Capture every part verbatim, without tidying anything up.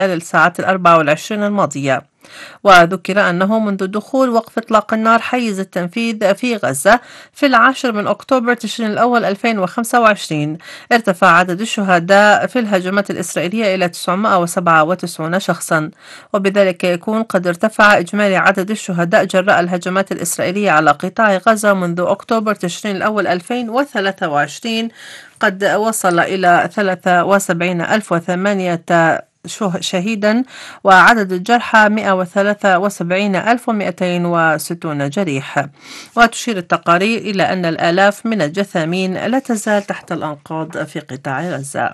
خلال الساعات الأربع والعشرين الماضية. وذكر أنه منذ دخول وقف إطلاق النار حيز التنفيذ في غزة في العاشر من أكتوبر تشرين الأول ألفين وخمسة وعشرين ارتفع عدد الشهداء في الهجمات الإسرائيلية إلى تسعمائة وسبعة وتسعين شخصا، وبذلك يكون قد ارتفع إجمالي عدد الشهداء جراء الهجمات الإسرائيلية على قطاع غزة منذ أكتوبر تشرين الأول ألفين وثلاثة وعشرين قد وصل إلى ثلاثة وسبعين ألف وثمانية شهيدا، وعدد الجرحى مئة وثلاثة وسبعين ألف ومئتين وستون جريح. وتشير التقارير إلى أن الآلاف من الجثامين لا تزال تحت الأنقاض في قطاع غزة.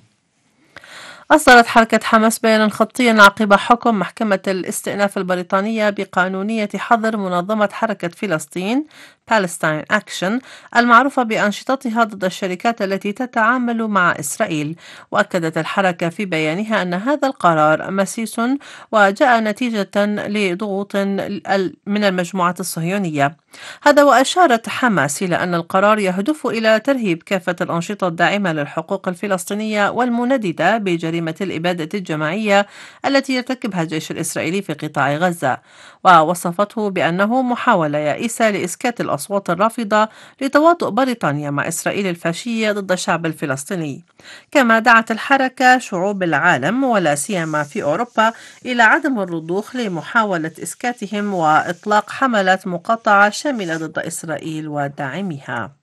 أصدرت حركة حماس بيانا خطيا عقب حكم محكمة الاستئناف البريطانية بقانونية حظر منظمة حركة فلسطين Palestine Action المعروفة بأنشطتها ضد الشركات التي تتعامل مع إسرائيل. وأكدت الحركة في بيانها أن هذا القرار مسيس وجاء نتيجة لضغوط من المجموعات الصهيونية. هذا وأشارت حماس إلى أن القرار يهدف إلى ترهيب كافة الأنشطة الداعمة للحقوق الفلسطينية والمنددة بجريمة الإبادة الجماعية التي يرتكبها الجيش الإسرائيلي في قطاع غزة، ووصفته بأنه محاولة يائسة لإسكات الأصوات الرافضة لتواطؤ بريطانيا مع إسرائيل الفاشية ضد الشعب الفلسطيني. كما دعت الحركة شعوب العالم ولا سيما في أوروبا إلى عدم الرضوخ لمحاولة إسكاتهم وإطلاق حملات مقاطعة شاملة ضد إسرائيل وداعميها.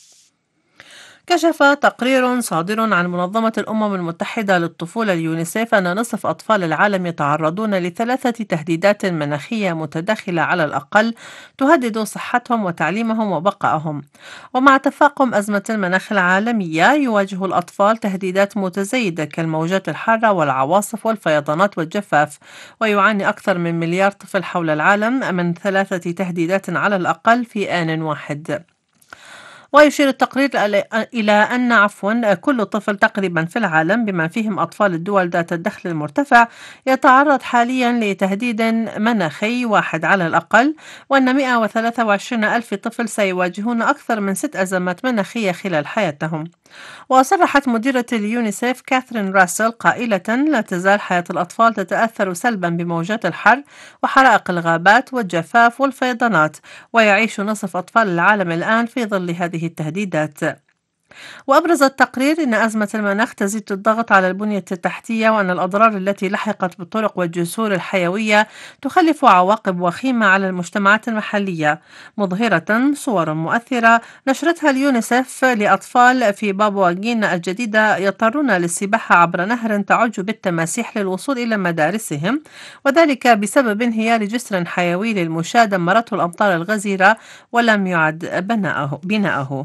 كشف تقرير صادر عن منظمة الأمم المتحدة للطفولة اليونيسيف أن نصف أطفال العالم يتعرضون لثلاثة تهديدات مناخية متداخلة على الأقل تهدد صحتهم وتعليمهم وبقائهم. ومع تفاقم أزمة المناخ العالمية يواجه الأطفال تهديدات متزايدة كالموجات الحارة والعواصف والفيضانات والجفاف، ويعاني أكثر من مليار طفل حول العالم من ثلاثة تهديدات على الأقل في آن واحد. ويشير التقرير إلى أن عفوا كل طفل تقريبا في العالم بما فيهم أطفال الدول ذات الدخل المرتفع يتعرض حاليا لتهديد مناخي واحد على الأقل، وأن مئة وثلاثة وعشرين ألف طفل سيواجهون أكثر من ست أزمات مناخية خلال حياتهم. وصرحت مديرة اليونيسيف كاثرين راسل قائلة: لا تزال حياة الأطفال تتأثر سلبا بموجات الحر وحرائق الغابات والجفاف والفيضانات، ويعيش نصف أطفال العالم الآن في ظل هذه التهديدات. وأبرز التقرير أن أزمة المناخ تزيد الضغط على البنية التحتية، وأن الأضرار التي لحقت بالطرق والجسور الحيوية تخلف عواقب وخيمة على المجتمعات المحلية، مظهرة صور مؤثرة نشرتها اليونيسف لأطفال في بابوا غينيا الجديدة يضطرون للسباحة عبر نهر تعج بالتماسيح للوصول إلى مدارسهم، وذلك بسبب انهيار جسر حيوي للمشاة دمرته الأمطار الغزيرة ولم يعد بناءه بناءه.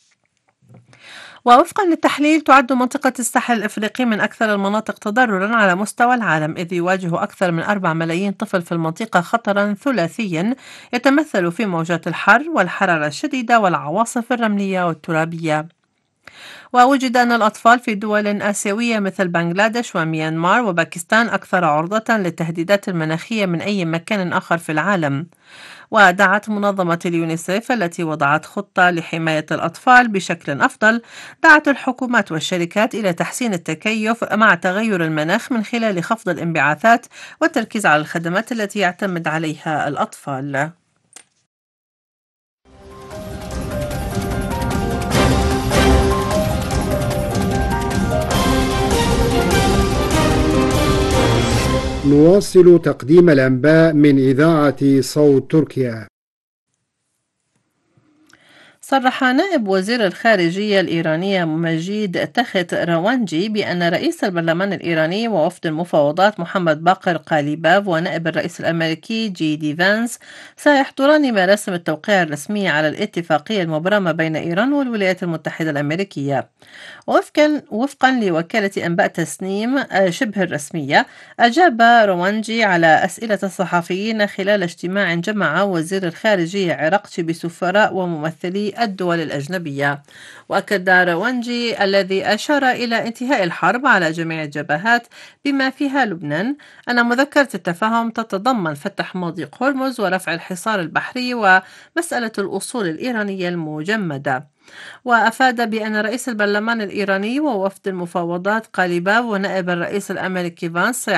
ووفقا للتحليل تعد منطقة الساحل الإفريقي من أكثر المناطق تضررا على مستوى العالم، إذ يواجه أكثر من أربعة ملايين طفل في المنطقة خطرا ثلاثيا يتمثل في موجات الحر والحرارة الشديدة والعواصف الرملية والترابية. ووجد أن الأطفال في دول آسيوية مثل بنغلاديش وميانمار وباكستان أكثر عرضة للتهديدات المناخية من أي مكان آخر في العالم. ودعت منظمة اليونيسيف التي وضعت خطة لحماية الأطفال بشكل أفضل، دعت الحكومات والشركات إلى تحسين التكيف مع تغير المناخ من خلال خفض الانبعاثات والتركيز على الخدمات التي يعتمد عليها الأطفال. نواصل تقديم الأنباء من إذاعة صوت تركيا. صرح نائب وزير الخارجية الإيرانية مجيد تخت روانجي بأن رئيس البرلمان الإيراني ووفد المفاوضات محمد باقر قاليباف ونائب الرئيس الأمريكي جي دي فانس سيحضران مراسم التوقيع الرسمية على الاتفاقية المبرمة بين إيران والولايات المتحدة الأمريكية. وفقا, وفقا لوكالة أنباء تسنيم شبه الرسمية، أجاب روانجي على أسئلة الصحفيين خلال اجتماع جمع وزير الخارجية عراقتي بسفراء وممثلي الدول الأجنبية. وأكد روانجي الذي أشار إلى انتهاء الحرب على جميع الجبهات بما فيها لبنان أن مذكرة التفاهم تتضمن فتح مضيق هرمز ورفع الحصار البحري ومسألة الأصول الإيرانية المجمدة. وأفاد بأن رئيس البرلمان الإيراني ووفد المفاوضات قاليباف ونائب الرئيس الأمريكي فانس